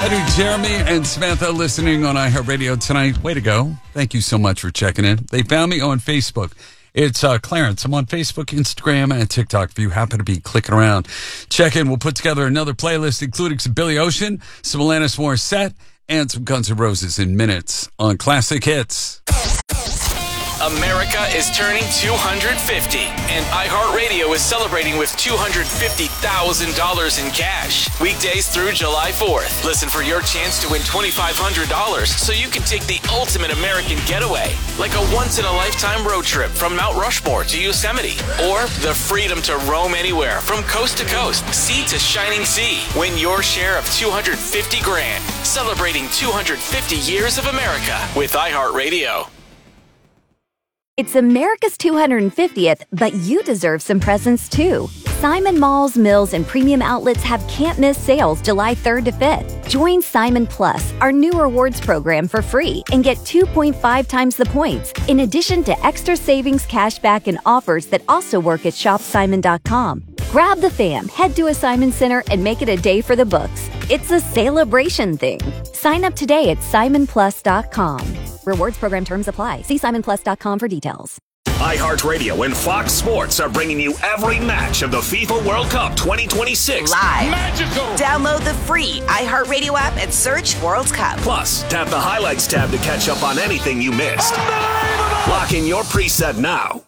Hi to Jeremy and Samantha listening on iHeartRadio tonight. Way to go. Thank you so much for checking in. They found me on Facebook. It's Clarence. I'm on Facebook, Instagram, and TikTok if you happen to be clicking around. Check in. We'll put together another playlist including some Billy Ocean, some Alanis Morissette, and some Guns N' Roses in minutes on Classic Hits. America is turning 250, and iHeartRadio is celebrating with $250,000 in cash. Weekdays through July 4th. Listen for your chance to win $2,500 so you can take the ultimate American getaway, like a once-in-a-lifetime road trip from Mount Rushmore to Yosemite, or the freedom to roam anywhere from coast to coast, sea to shining sea. Win your share of $250 grand, celebrating 250 years of America with iHeartRadio. It's America's 250th, but you deserve some presents too. Simon Malls, Mills, and Premium Outlets have can't-miss sales July 3rd to 5th. Join Simon Plus, our new rewards program, for free and get 2.5 times the points, in addition to extra savings, cashback, and offers that also work at shopsimon.com. Grab the fam, head to a Simon Center, and make it a day for the books. It's a celebration thing. Sign up today at simonplus.com. Rewards program terms apply. See simonplus.com for details. iHeartRadio and Fox Sports are bringing you every match of the FIFA World Cup 2026. Live. Magical. Download the free iHeartRadio app and search World Cup. Plus, tap the Highlights tab to catch up on anything you missed. Lock in your preset now.